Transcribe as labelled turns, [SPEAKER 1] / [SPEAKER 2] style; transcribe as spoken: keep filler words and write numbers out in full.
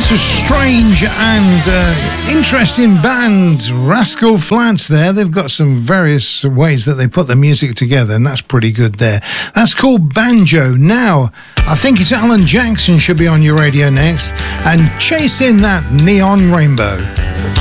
[SPEAKER 1] What a strange and uh, interesting band, Rascal Flatts there. They've got some various ways that they put the music together, and that's pretty good there. That's called Banjo. Now, I think it's Alan Jackson should be on your radio next, and chase in that neon rainbow.